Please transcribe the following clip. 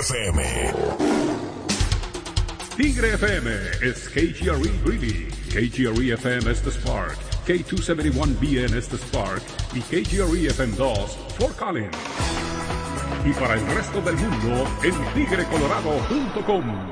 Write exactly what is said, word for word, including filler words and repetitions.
F M. Tigre F M is K G R E Greeley, K G R E F M es The Spark, K doscientos setenta y uno B N es The Spark y K G R E F M dos Fort Collins. Y para el resto del mundo en tigre colorado punto com.